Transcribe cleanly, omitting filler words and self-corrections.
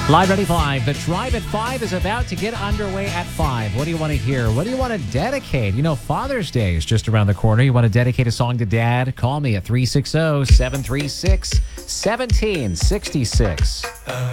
Live 95. The Drive at 5 is about to get underway at 5. What do you want to hear? What do you want to dedicate? You know, Father's Day is just around the corner. You want to dedicate a song to Dad? Call me at 360-736-1766.